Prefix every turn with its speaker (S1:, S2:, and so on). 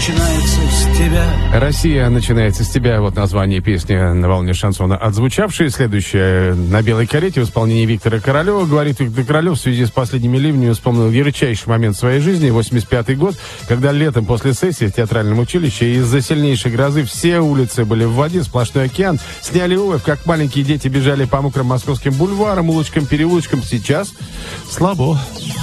S1: начинается с тебя.
S2: Россия начинается с тебя. Вот название песни на волне шансона отзвучавшие. Следующее на белой карете в исполнении Виктора Королева. Говорит Виктор Королев, в связи с последними ливнями вспомнил ярчайший момент своей жизни, 85-й год, когда летом после сессии в театральном училище из-за сильнейшей грозы все улицы были в воде, сплошной океан. Сняли обувь, как маленькие дети бежали по мокрым московским бульварам, улочкам, переулочкам. Сейчас слабо.